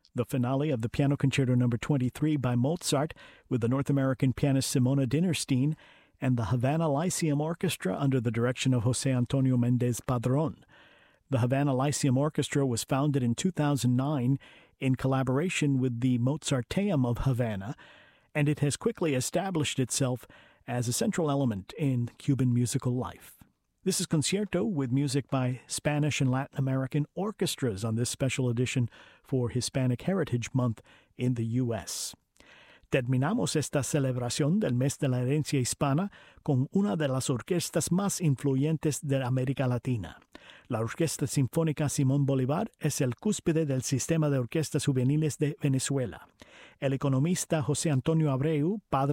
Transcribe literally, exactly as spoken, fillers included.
The finale of the Piano Concerto number twenty-three by Mozart with the North American pianist Simona Dinnerstein and the Havana Lyceum Orchestra under the direction of José Antonio Méndez Padrón. The Havana Lyceum Orchestra was founded in two thousand nine in collaboration with the Mozarteum of Havana, and it has quickly established itself as a central element in Cuban musical life. This is Concierto with music by Spanish and Latin American orchestras on this special edition for Hispanic Heritage Month in the U S Terminamos esta celebración del mes de la herencia hispana con una de las orquestas más influyentes de América Latina. La Orquesta Sinfónica Simón Bolívar es el cúspide del sistema de orquestas juveniles de Venezuela. El economista José Antonio Abreu, padre